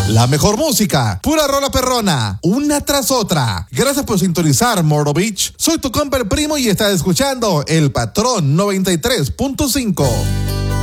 La mejor música, pura rola perrona, una tras otra. Gracias por sintonizar Moro Beach. Soy tu compa el primo y estás escuchando El Patrón 93.5.